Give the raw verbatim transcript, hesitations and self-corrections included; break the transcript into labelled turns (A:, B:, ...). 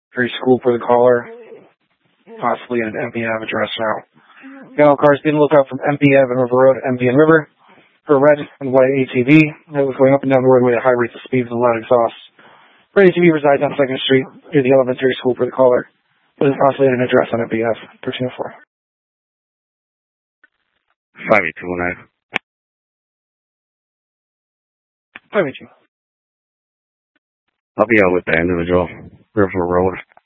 A: Very school for the caller, possibly an M P N address now. Got all cars being looked out from M P N and River Road, M P N River, for a red and white A T V that was going up and down the roadway at high rates of speed with a loud exhaust. Red A T V resides on second Street near the elementary school for the caller, but is possibly at an address on M P F, thirteen oh four.
B: five eight two one nine.
A: five eight two.
B: I'll be out with the individual, River Road.